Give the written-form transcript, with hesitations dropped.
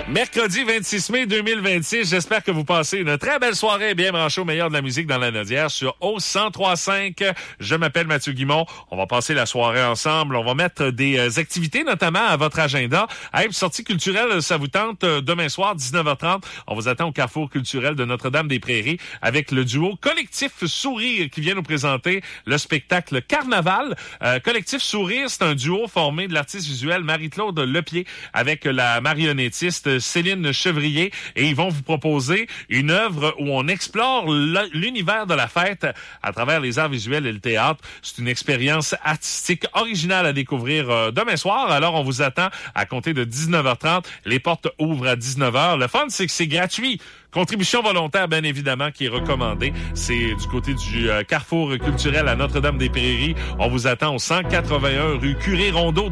Mercredi 26 mai 2026, j'espère que vous passez une très belle soirée bien branchée au meilleur de la musique dans la Nodière sur O103.5. Je m'appelle Mathieu Guimond. On va passer la soirée ensemble. On va mettre des activités notamment à votre agenda. Hey, sortie culturelle, ça vous tente demain soir, 19h30. On vous attend au Carrefour culturel de Notre-Dame-des-Prairies avec le duo Collectif Sourire qui vient nous présenter le spectacle Carnaval. Collectif Sourire, c'est un duo formé de l'artiste visuel Marie-Claude Lepied avec la marionnettiste Céline Chevrier et ils vont vous proposer une œuvre où on explore l'univers de la fête à travers les arts visuels et le théâtre. C'est une expérience artistique originale à découvrir demain soir. Alors, on vous attend à compter de 19h30. Les portes ouvrent à 19h. Le fun, c'est que c'est gratuit. Contribution volontaire, bien évidemment, qui est recommandée. C'est du côté du Carrefour culturel à Notre-Dame-des-Prairies. On vous attend au 181 rue Curé-Rondeau.